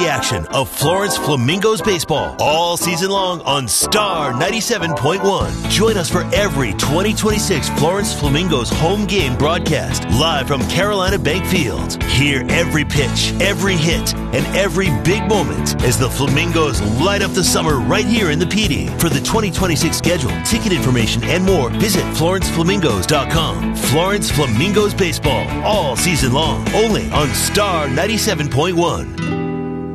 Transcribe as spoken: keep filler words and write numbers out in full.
the action of Florence Flamingos baseball all season long on Star ninety-seven point one. Join us for every twenty twenty-six Florence Flamingos home game broadcast live from Carolina Bank Field. Hear every pitch, every hit, and every big moment as the Flamingos light up the summer right here in the P D. For the twenty twenty-six schedule, ticket information, and more, visit Florence Flamingos dot com. Florence Flamingos baseball all season long, only on Star ninety-seven point one.